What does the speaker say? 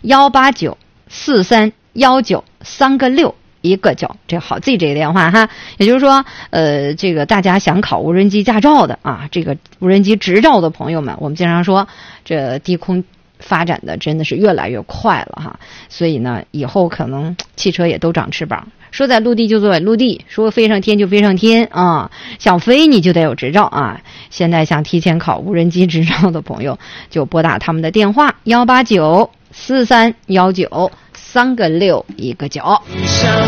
18943193196，这好记这个电话哈。也就是说，这个大家想考无人机驾照的啊，这个无人机执照的朋友们，我们经常说，这低空发展的真的是越来越快了哈，所以呢，以后可能汽车也都长翅膀，说在陆地就在陆地，说飞上天就飞上天啊！想飞你就得有执照啊！现在想提前考无人机执照的朋友，就拨打他们的电话18943193619。